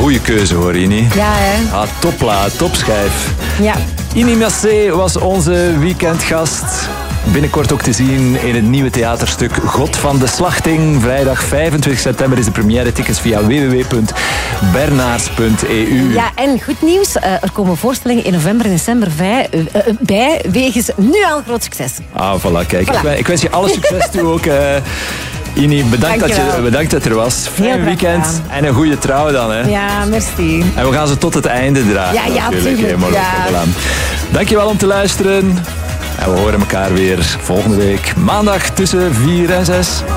goede keuze hoor, Ini. Ja, hè? Ah, topplaat, topschijf. Ja. Ini Massé was onze weekendgast. Binnenkort ook te zien in het nieuwe theaterstuk God van de Slachting. Vrijdag 25 september is de première. Tickets via www.bernaars.eu. Ja, en goed nieuws. Er komen voorstellingen in november en december bij, wegens nu al groot succes. Ah, voilà, kijk. Voilà. Ik wens je alle succes toe ook. Ini, bedankt dat je er was. Fijn weekend en een goede trouw dan. Hè. Ja, merci. En we gaan ze tot het einde dragen. Ja, natuurlijk. tuurlijk. Ja. Dankjewel om te luisteren. En we horen elkaar weer volgende week maandag tussen 4 en 6.